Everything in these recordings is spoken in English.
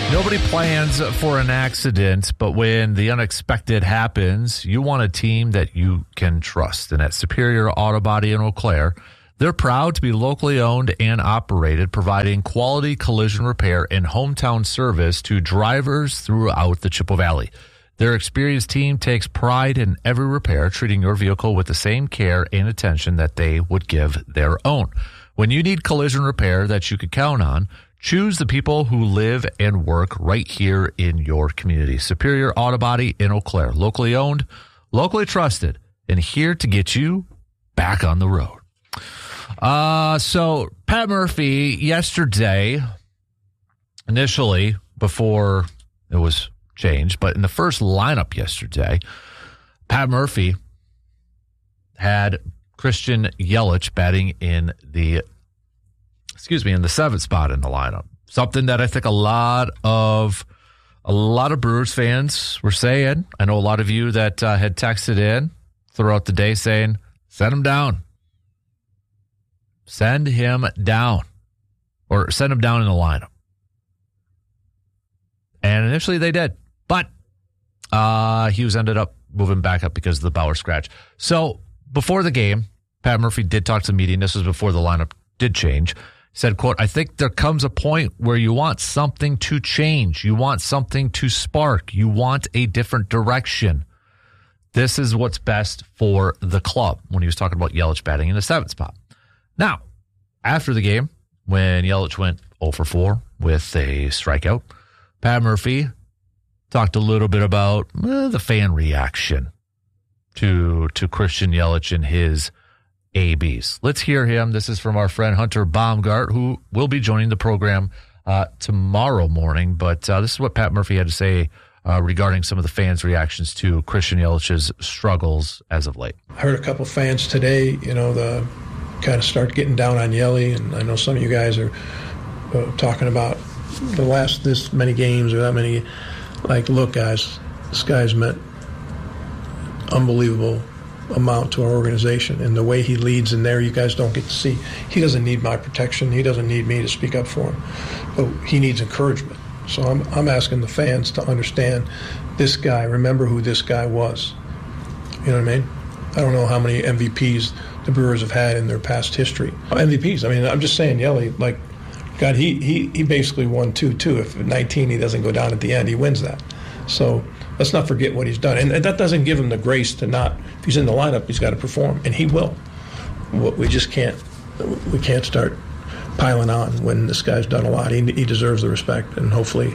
Nobody plans for an accident, but when the unexpected happens, you want a team that you can trust. And at Superior Auto Body in Eau Claire, they're proud to be locally owned and operated, providing quality collision repair and hometown service to drivers throughout the Chippewa Valley. Their experienced team takes pride in every repair, treating your vehicle with the same care and attention that they would give their own. When you need collision repair that you could count on, choose the people who live and work right here in your community. Superior Auto Body in Eau Claire, locally owned, locally trusted, and here to get you back on the road. So Pat Murphy yesterday, initially before it was changed, but in the first lineup yesterday, Pat Murphy had Christian Yelich batting in the seventh spot in the lineup. Something that I think a lot of Brewers fans were saying. I know a lot of you that had texted in throughout the day saying, send him down. Send him down. Or send him down in the lineup. And initially they did. But he ended up moving back up because of the Bauer scratch. So before the game, Pat Murphy did talk to the media, and this was before the lineup did change. Said, quote, I think there comes a point where you want something to change. You want something to spark. You want a different direction. This is what's best for the club, when he was talking about Yelich batting in the seventh spot. Now, after the game, when Yelich went 0 for 4 with a strikeout, Pat Murphy talked a little bit about the fan reaction to Christian Yelich and his ABs. Let's hear him. This is from our friend Hunter Baumgart, who will be joining the program tomorrow morning. But this is what Pat Murphy had to say regarding some of the fans' reactions to Christian Yelich's struggles as of late. I heard a couple fans today, the kind of start getting down on Yelly, and I know some of you guys are talking about this many games or that many. Like, look, guys, this guy's meant unbelievable amount to our organization, and the way he leads in there, you guys don't get to see. He doesn't need my protection. He doesn't need me to speak up for him, but he needs encouragement. So I'm asking the fans to understand this guy. Remember who this guy was. You know what I mean? I don't know how many MVPs the Brewers have had in their past history. MVPs. I mean, I'm just saying, Yelly, like, God, he basically won 2-2. If at 19 he doesn't go down at the end, he wins that. So let's not forget what he's done. And that doesn't give him the grace to not, if he's in the lineup, he's got to perform, and he will. We just can't start piling on when this guy's done a lot. He deserves the respect, and hopefully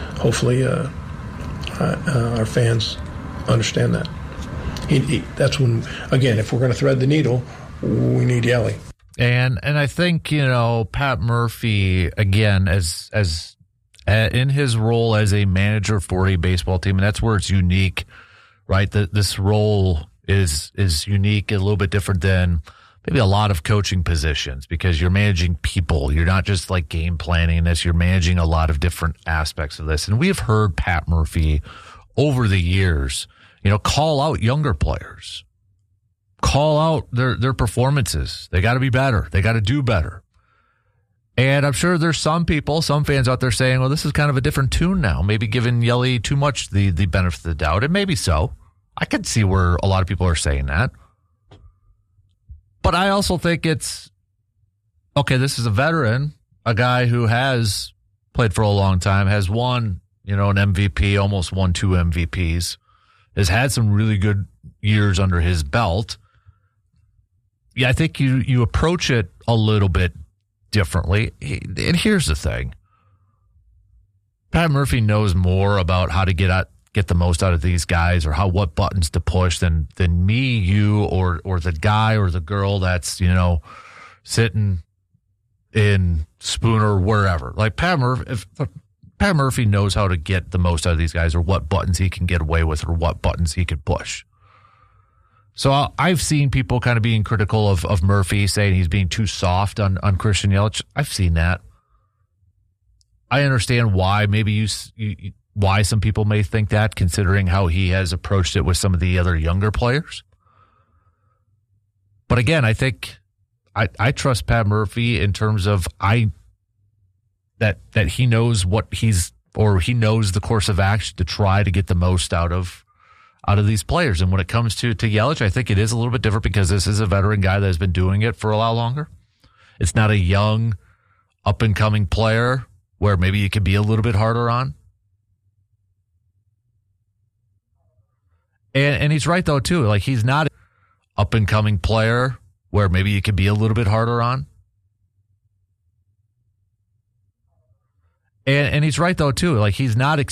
our fans understand that. That's when, again, if we're going to thread the needle, we need Yelly. And I think, Pat Murphy, again, as in his role as a manager for a baseball team, and that's where it's unique, right? This role is unique, a little bit different than maybe a lot of coaching positions, because you're managing people. You're not just like game planning this. You're managing a lot of different aspects of this. And we have heard Pat Murphy over the years, call out younger players. Call out their performances. They got to be better. They got to do better. And I'm sure there's some fans out there saying, well, this is kind of a different tune now. Maybe giving Yelly too much the benefit of the doubt. And maybe so. I could see where a lot of people are saying that. But I also think it's, okay, this is a veteran, a guy who has played for a long time, has won, an MVP, almost won 2 MVPs, has had some really good years under his belt. Yeah, I think you approach it a little bit differently. And here's the thing. Pat Murphy knows more about how to get the most out of these guys, or what buttons to push than me, you, or the guy or the girl that's, sitting in Spooner, wherever. Like if Pat Murphy knows how to get the most out of these guys, or what buttons he can get away with, or what buttons he can push. So I've seen people kind of being critical of Murphy, saying he's being too soft on Christian Yelich. I've seen that. I understand why why some people may think that, considering how he has approached it with some of the other younger players. But again, I think I trust Pat Murphy in terms of that he knows what he's or he knows the course of action to try to get the most out of these players. And when it comes to Yelich, I think it is a little bit different because this is a veteran guy that has been doing it for a lot longer. It's not a young, up-and-coming player where maybe you could be a little bit harder on. And he's right, though, too. Like, he's not an up-and-coming player where maybe you could be a little bit harder on. And he's right, though, too. Like, he's not